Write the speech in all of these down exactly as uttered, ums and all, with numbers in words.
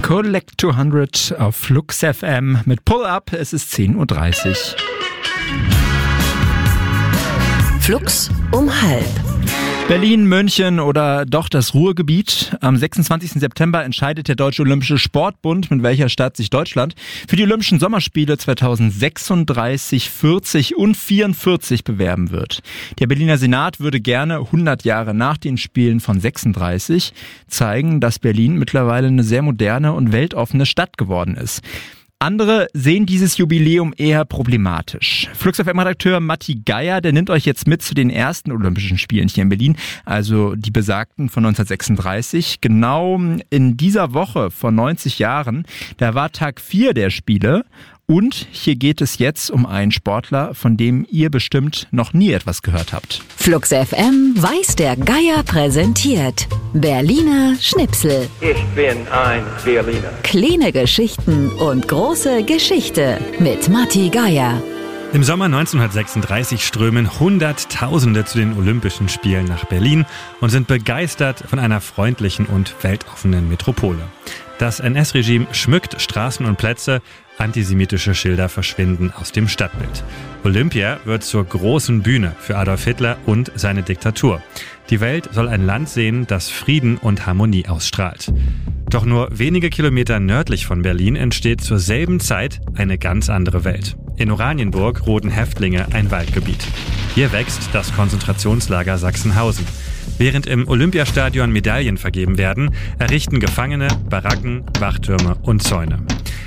Collect zweihundert auf Flux F M mit Pull Up. Es ist zehn Uhr dreißig. Flux um halb. Berlin, München oder doch das Ruhrgebiet. Am sechsundzwanzigsten September entscheidet der Deutsche Olympische Sportbund, mit welcher Stadt sich Deutschland für die Olympischen Sommerspiele zweitausendsechsunddreißig, vierzig und vierundvierzig bewerben wird. Der Berliner Senat würde gerne hundert Jahre nach den Spielen von sechsunddreißig zeigen, dass Berlin mittlerweile eine sehr moderne und weltoffene Stadt geworden ist. Andere sehen dieses Jubiläum eher problematisch. Flux F M-Redakteur Matti Geier, der nimmt euch jetzt mit zu den ersten Olympischen Spielen hier in Berlin, also die besagten von neunzehnhundertsechsunddreißig. Genau in dieser Woche vor neunzig Jahren, da war Tag vier der Spiele. Und hier geht es jetzt um einen Sportler, von dem ihr bestimmt noch nie etwas gehört habt. Flux F M weiß der Geier präsentiert. Berliner Schnipsel. Ich bin ein Berliner. Kleine Geschichten und große Geschichte mit Matti Geier. Im Sommer neunzehnhundertsechsunddreißig strömen Hunderttausende zu den Olympischen Spielen nach Berlin und sind begeistert von einer freundlichen und weltoffenen Metropole. Das N S-Regime schmückt Straßen und Plätze, antisemitische Schilder verschwinden aus dem Stadtbild. Olympia wird zur großen Bühne für Adolf Hitler und seine Diktatur. Die Welt soll ein Land sehen, das Frieden und Harmonie ausstrahlt. Doch nur wenige Kilometer nördlich von Berlin entsteht zur selben Zeit eine ganz andere Welt. In Oranienburg roden Häftlinge ein Waldgebiet. Hier wächst das Konzentrationslager Sachsenhausen. Während im Olympiastadion Medaillen vergeben werden, errichten Gefangene Baracken, Wachtürme und Zäune.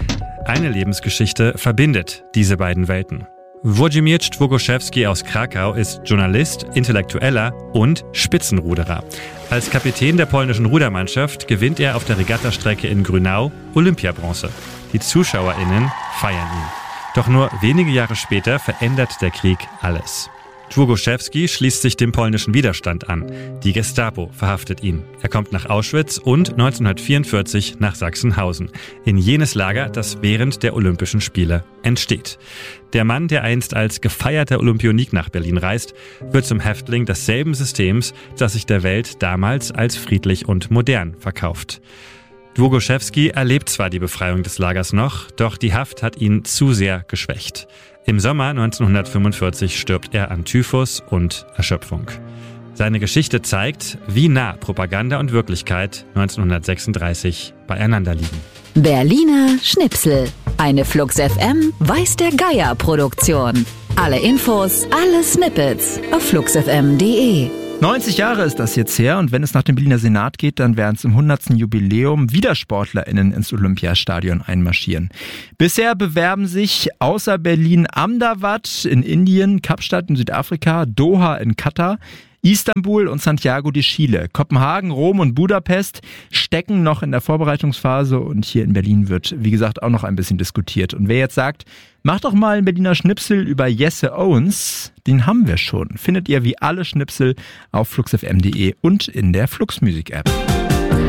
Eine Lebensgeschichte verbindet diese beiden Welten. Włodzimierz Długoszewski aus Krakau ist Journalist, Intellektueller und Spitzenruderer. Als Kapitän der polnischen Rudermannschaft gewinnt er auf der Regattastrecke in Grünau Olympiabronze. Die ZuschauerInnen feiern ihn. Doch nur wenige Jahre später verändert der Krieg alles. Długoszewski schließt sich dem polnischen Widerstand an. Die Gestapo verhaftet ihn. Er kommt nach Auschwitz und neunzehnhundertvierundvierzig nach Sachsenhausen, in jenes Lager, das während der Olympischen Spiele entsteht. Der Mann, der einst als gefeierter Olympionik nach Berlin reist, wird zum Häftling desselben Systems, das sich der Welt damals als friedlich und modern verkauft. Długoszewski erlebt zwar die Befreiung des Lagers noch, doch die Haft hat ihn zu sehr geschwächt. Im Sommer neunzehnhundertfünfundvierzig stirbt er an Typhus und Erschöpfung. Seine Geschichte zeigt, wie nah Propaganda und Wirklichkeit neunzehnhundertsechsunddreißig beieinander liegen. Berliner Schnipsel. Eine Flux F M weiß der Geier Produktion. Alle Infos, alle Snippets auf flux f m punkt d e. neunzig Jahre ist das jetzt her und wenn es nach dem Berliner Senat geht, dann werden zum hundertsten Jubiläum wieder SportlerInnen ins Olympiastadion einmarschieren. Bisher bewerben sich außer Berlin Ahmedabad in Indien, Kapstadt in Südafrika, Doha in Katar, Istanbul und Santiago de Chile. Kopenhagen, Rom und Budapest stecken noch in der Vorbereitungsphase und hier in Berlin wird, wie gesagt, auch noch ein bisschen diskutiert. Und wer jetzt sagt, mach doch mal einen Berliner Schnipsel über Jesse Owens, den haben wir schon. Findet ihr wie alle Schnipsel auf flux f m punkt d e und in der Flux Music App.